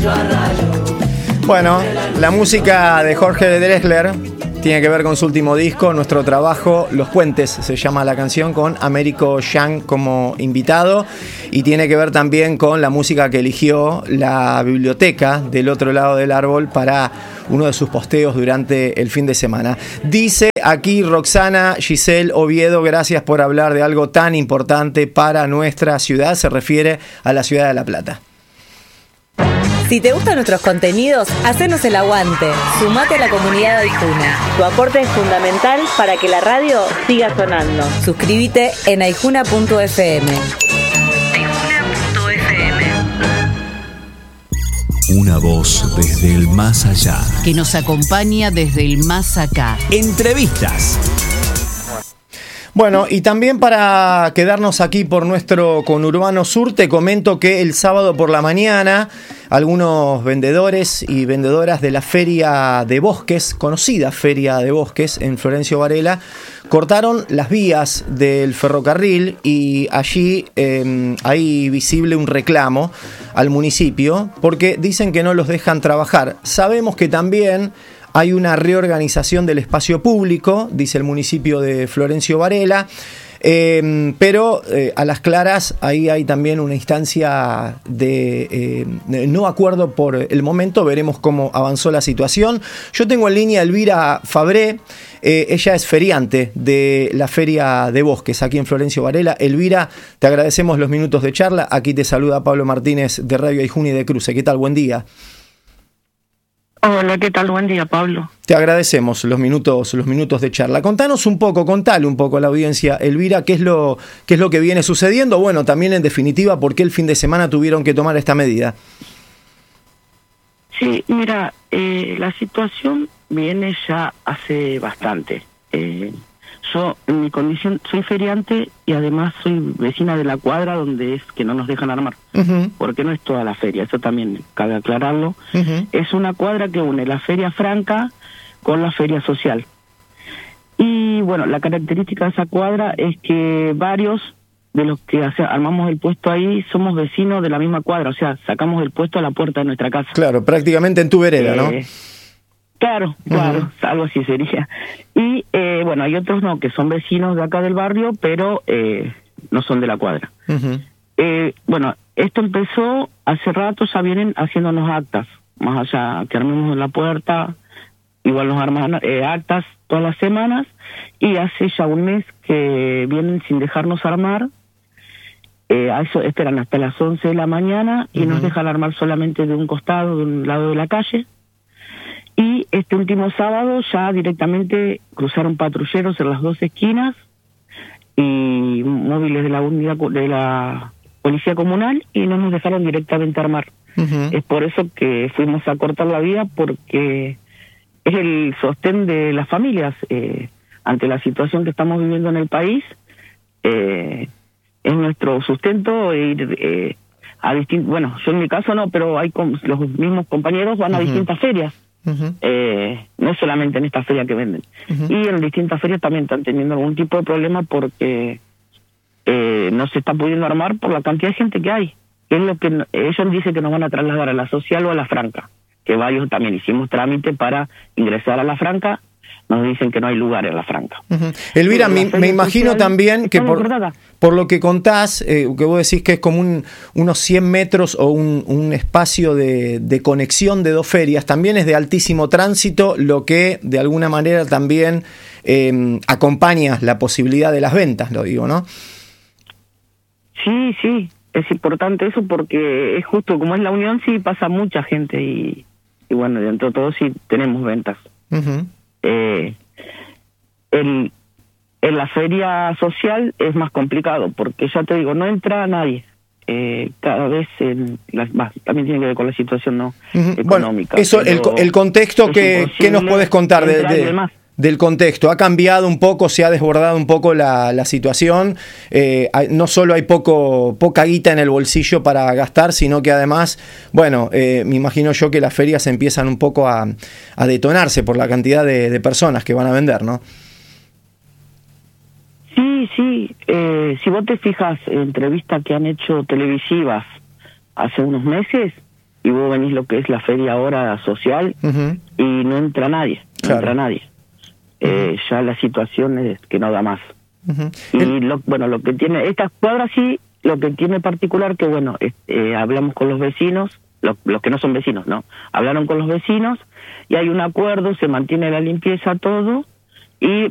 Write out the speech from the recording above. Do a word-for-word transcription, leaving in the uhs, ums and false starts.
Bueno, la música de Jorge Drexler tiene que ver con su último disco, Nuestro Trabajo, Los Puentes, se llama la canción, con Américo Yang como invitado, y tiene que ver también con la música que eligió la biblioteca del otro lado del árbol para uno de sus posteos durante el fin de semana. Dice aquí Roxana Giselle Oviedo, gracias por hablar de algo tan importante para nuestra ciudad, se refiere a la ciudad de La Plata. Si te gustan nuestros contenidos, hacenos el aguante. Sumate a la comunidad de Aijuna. Tu aporte es fundamental para que la radio siga sonando. Suscríbete en aijuna punto efe eme. aijuna punto efe eme. Una voz desde el más allá. Que nos acompaña desde el más acá. Entrevistas. Bueno, y también para quedarnos aquí por nuestro conurbano sur, te comento que el sábado por la mañana algunos vendedores y vendedoras de la Feria de Bosques, conocida Feria de Bosques en Florencio Varela, cortaron las vías del ferrocarril y allí eh, hay visible un reclamo al municipio porque dicen que no los dejan trabajar. Sabemos que también hay una reorganización del espacio público, dice el municipio de Florencio Varela, eh, pero eh, a las claras ahí hay también una instancia de, eh, de no acuerdo por el momento, veremos cómo avanzó la situación. Yo tengo en línea a Elvira Fabré, eh, ella es feriante de la Feria de Bosques aquí en Florencio Varela. Elvira, te agradecemos los minutos de charla, aquí te saluda Pablo Martínez de Radio Aijuna y de Cruce. ¿Qué tal? Buen día. Hola, ¿qué tal? Buen día, Pablo. Te agradecemos los minutos, los minutos de charla. Contanos un poco, contale un poco a la audiencia, Elvira, qué es lo, qué es lo que viene sucediendo. Bueno, también en definitiva, ¿por qué el fin de semana tuvieron que tomar esta medida? Sí, mira, eh, la situación viene ya hace bastante. Eh, yo, en mi condición, soy feriante y además soy vecina de la cuadra donde es que no nos dejan armar. Uh-huh. Porque no es toda la feria, eso también cabe aclararlo. Uh-huh. Es una cuadra que une la feria franca con la feria social. Y bueno, la característica de esa cuadra es que varios de los que hace, armamos el puesto ahí somos vecinos de la misma cuadra, o sea, sacamos el puesto a la puerta de nuestra casa. Claro, prácticamente en tu vereda, eh, ¿no? Claro, claro, uh-huh. Algo así sería. Y eh, bueno, hay otros no, que son vecinos de acá del barrio, pero eh, no son de la cuadra. Uh-huh. Eh, bueno, esto empezó hace rato, ya vienen haciéndonos actas, más allá que armemos en la puerta, igual nos arman eh, actas todas las semanas, y hace ya un mes que vienen sin dejarnos armar, eh, a eso esperan hasta las once de la mañana y uh-huh. nos dejan armar solamente de un costado, de un lado de la calle. Y este último sábado ya directamente cruzaron patrulleros en las dos esquinas y móviles de la unidad de la policía comunal y no nos dejaron directamente armar. Uh-huh. Es por eso que fuimos a cortar la vía, porque es el sostén de las familias eh, ante la situación que estamos viviendo en el país. Eh, es nuestro sustento ir eh, a distintos, bueno, yo en mi caso no, pero hay com- los mismos compañeros van a uh-huh. distintas ferias. Uh-huh. Eh, no es solamente en esta feria que venden. Uh-huh. Y en distintas ferias también están teniendo algún tipo de problema porque eh, no se está pudiendo armar por la cantidad de gente que hay. Que es lo que no, ellos dicen que nos van a trasladar a la social o a la franca. Que varios también hicimos trámite para ingresar a la franca. Nos dicen que no hay lugar en la franca. Uh-huh. Elvira, me, me imagino también que por, por lo que contás, eh, que vos decís que es como un, unos cien metros o un, un espacio de, de conexión de dos ferias, también es de altísimo tránsito, lo que de alguna manera también eh, acompaña la posibilidad de las ventas, lo digo, ¿no? Sí, sí, es importante eso porque es justo, como es la unión, sí pasa mucha gente y, y bueno, dentro de todo sí tenemos ventas. Uh-huh. Eh, el, en la feria social es más complicado porque ya te digo, no entra nadie. Eh, cada vez el, la, bah, también tiene que ver con la situación no uh-huh. económica. Bueno, eso, el, el contexto que, que nos puedes contar de, de, del contexto. ¿Ha cambiado un poco, se ha desbordado un poco la, la situación? Eh, hay, no solo hay poco poca guita en el bolsillo para gastar, sino que además, bueno, eh, me imagino yo que las ferias empiezan un poco a, a detonarse por la cantidad de, de personas que van a vender, ¿no? Sí, sí. Eh, si vos te fijas en entrevistas que han hecho televisivas hace unos meses, y vos venís lo que es la feria ahora social Uh-huh. y no entra nadie, no Claro. entra nadie. Eh, ya la situación es que no da más. Uh-huh. Y El- lo, bueno, lo que tiene, esta cuadra sí, lo que tiene particular que bueno, es- eh, hablamos con los vecinos, lo- los que no son vecinos, ¿no? Hablaron con los vecinos y hay un acuerdo, se mantiene la limpieza, todo, y